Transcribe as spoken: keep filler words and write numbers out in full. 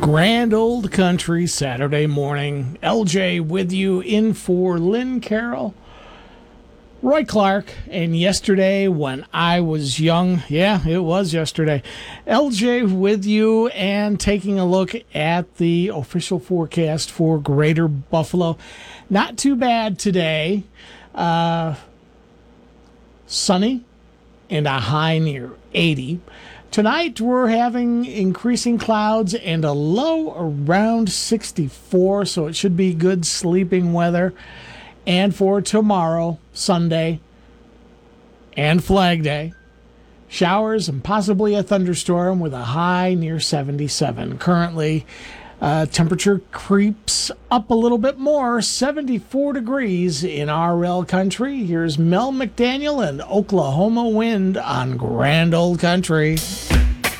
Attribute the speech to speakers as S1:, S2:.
S1: Grand Old Country Saturday morning. L J with you in for Lynn Carroll, Roy Clark, and yesterday when I was young, yeah, it was yesterday, L J with you and taking a look at the official forecast for Greater Buffalo. Not too bad today. Uh, sunny and a high near eighty. Tonight, we're having increasing clouds and a low around sixty-four, so it should be good sleeping weather. And for tomorrow, Sunday, and Flag Day, showers and possibly a thunderstorm with a high near seventy-seven. Currently, uh, temperature creeps up a little bit more, seventy-four degrees in R L country. Here's Mel McDaniel and Oklahoma Wind on Grand Old Country.